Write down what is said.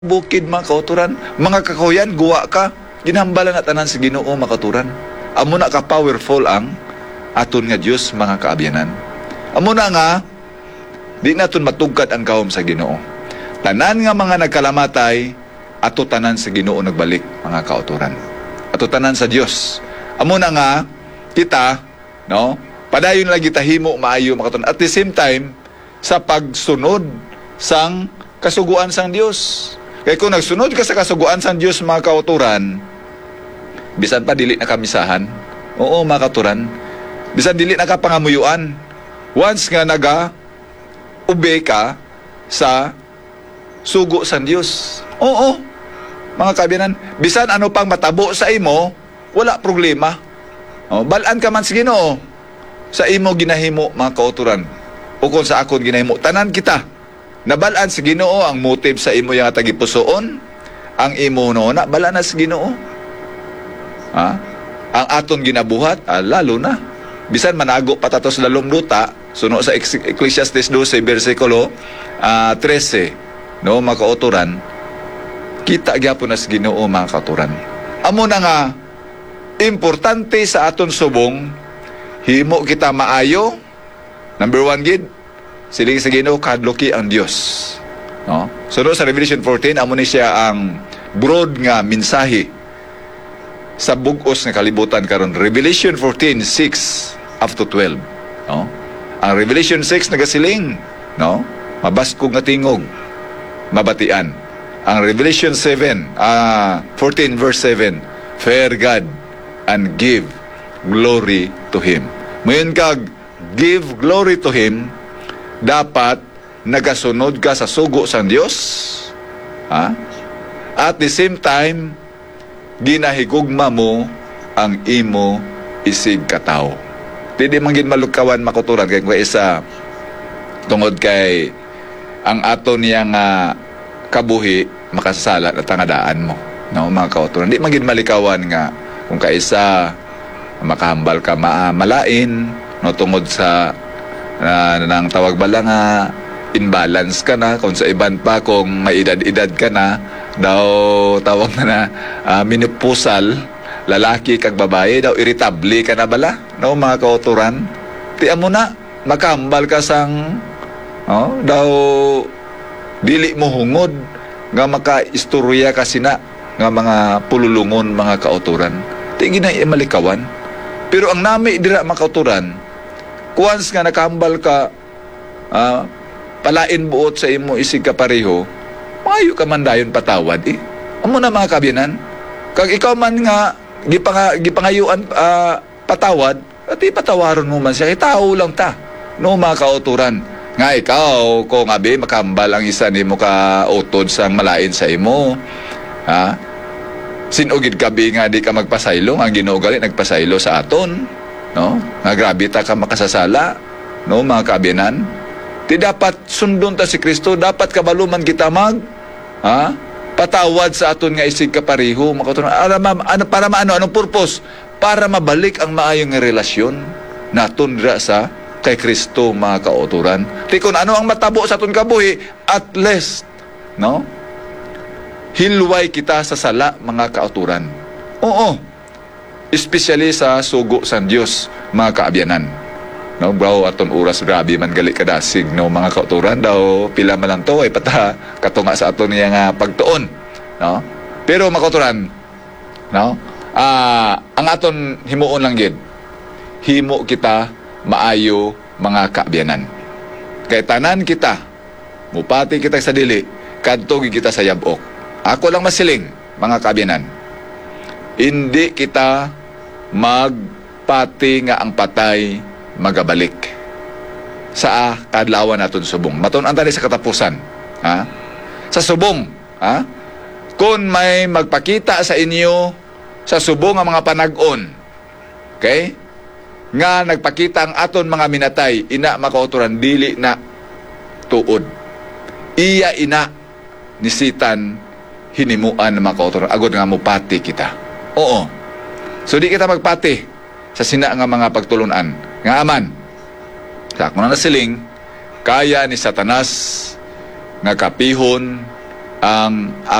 bukid mga kauturan, mga kakuyan, guwa ka, ginhambalan na tanan sa Ginoo mga kauturan. Amo na ka powerful ang aton nga Dios mga kaabyanan. Amo na nga di naton matugkad ang gahom sa Ginoo. Tanan nga mga nagkalamatay ato tanan sa Ginoo nagbalik mga kauturan. Ato tanan sa Dios. Amo na nga kita, no? Padayon lagi tahimo maayo mga kauturan. At the same time sa pagsunod sang kasuguan sang Dios. Kaya kung nagsunod ka sa kasuguan sang Diyos mga kauturan, bisan pa dili na kamisahan, oo mga kauturan, bisan dili na kapangamuyuan, once nga ube ka sa sugo sang Diyos, oo, mga kabiyanan, bisan ano pang matabo sa imo, wala problema. Balaan ka man sa Ginoo, sa imo ginahimo mga kauturan, o kung sa akon ginahimo, tanan kita, nabalaan sa Ginoo ang motive sa imo yung tagipusoon, ang imo na balaan na sa Ginoo. Ang aton ginabuhat, lalo na. Bisan manago patatos lalom duta, suno sa Ecclesiastes 12, versikulo 13, no, mga kauturan, kita gyapon na sa Ginoo mga kauturan. Amo na nga, importante sa aton subong, himo kita maayo, number 1 gid, siling sa Ginoo kadloki ang Dios, no? So sa Revelation 14 amo ni siya ang broad nga mensahe sa bug-os nga kalibutan karon. Revelation 14:6 up to 12, no? Ang Revelation 6 nagasiling, no? Mabaskog nga tingog, mabatian. Ang Revelation 14 verse 7, fear God and give glory to Him. Mayon kag give glory to Him, dapat nagasunod ka sa sugo sang Dios, at the same time ginahigugma mo ang imo isig katawo. Di man gid malukawan makuturan kay kung isa tungod kay ang aton niyang kabuhi makasasala at tangadaan mo, no, mga kauturan. Di man gid malikawan nga kung kaisa makahambal ka malain, no, tungod sa nang tawag bala nga imbalance ka na, kung sa iban pa kung may edad-edad ka na daw tawag na minupusal, lalaki kag babae daw irritable ka na bala, no, mga kauturan. Tiyan mo na makambal ka sang daw dili mo hungod nga makaistorya ka sina nga mga pululungon mga kauturan. Ti ginay malikawan. Pero ang nami dira mga kauturan, once nga nakahambal ka, palain buot sa imo isig kapareho, maayo ka man dayon patawad Amo na mga kabyanan, kag ikaw man nga gipangayuan patawad, at ipatawaron mo man siya, tao lang ta, no, mga kauturan. Nga ikaw, kung abi makahambal ang isa nimo ka utod sang malain sa imo, sinugid gabi nga di ka magpasaylo, ang Ginoo gali nagpasaylo sa aton, no? Nga grabe ta ka makasasala, no, mga kabyanan. Di dapat sundon ta si Kristo, dapat kabaluman kita patawad sa aton nga isig kapareho, para anong purpose? Para mabalik ang maayong relasyon naton dira sa kay Kristo, mga kauturan. Di kung ano ang matabo sa aton kabuhi, at least, no, hilway kita sa sala, mga kauturan. Oo, especially sa sugo sang Dios, mga kaabyanan, no, bro, aton oras grabe man gali kadasig, no, mga kauturan, daw pila man lang to ay pata katunga sa aton niya nga pagtuon, no. Pero mga kauturan, no, ang aton himuon lang gid, himo kita maayo, mga kaabyanan. Kay tanan kita mupati kita sa dili, kadto kita sa yabok. Ako lang masiling, mga kaabyanan, hindi kita magpati nga ang patay magabalik sa kadlawan naton subong. Matun-an tani sa katapusan, sa subong, kung may magpakita sa inyo sa subong ang mga panag-on, okay, nga nagpakita ang aton mga minatay, ina makauturan, dili na tuod, iya ina nisitan hinimuan na makauturan, agod nga mupati kita. Oo, so di kita magpati sa sina nga mga pagtulunan nga aman sa ako na nasiling kaya ni Satanas nga kapihon ang